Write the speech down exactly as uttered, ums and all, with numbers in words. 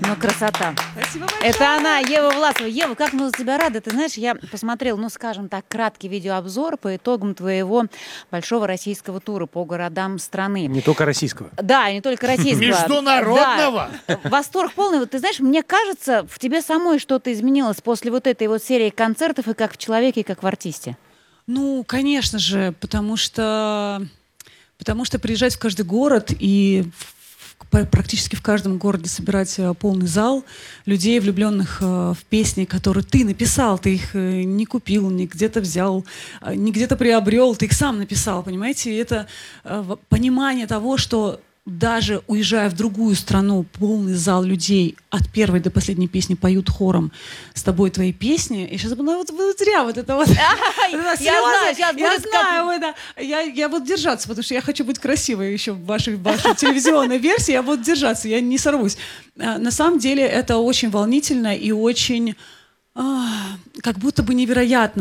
Ну, красота. Спасибо большое. Это она, Ева Власова. Ева, как мы за тебя рады. Ты знаешь, я посмотрела, ну, скажем так, краткий видеообзор по итогам твоего большого российского тура по городам страны. Не только российского. Да, не только российского. Международного. Да. Восторг полный. Вот ты знаешь, мне кажется, в тебе самой что-то изменилось после вот этой вот серии концертов, и как в человеке, и как в артисте. Ну, конечно же, потому что, потому что приезжать в каждый город и в, практически в каждом городе собирать полный зал людей, влюбленных в песни, которые ты написал, ты их не купил, не где-то взял, не где-то приобрел, ты их сам написал, понимаете? И это понимание того, что даже уезжая в другую страну, полный зал людей от первой до последней песни поют хором с тобой твои песни. Я сейчас ну, вот, вот зря вот это вот. Я знаю, сейчас Я будет знаю, это. Я, я буду держаться, потому что я хочу быть красивой еще в вашей, в вашей телевизионной версии. Я буду держаться, я не сорвусь. На самом деле это очень волнительно и очень как будто бы невероятно.